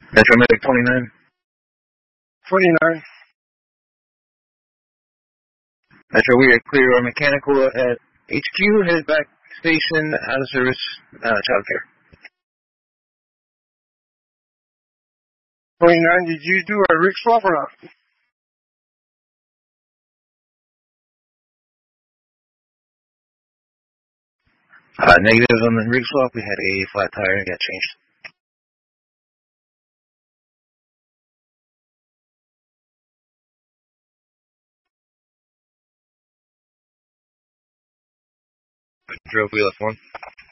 Metro Medic 29. 29. Metro, we are clear on mechanical at HQ, headed back station, out of service, childcare. 29, did you do a rig swap or not? Negatives on the rig swap. We had a flat tire and got changed. Drove, we left one.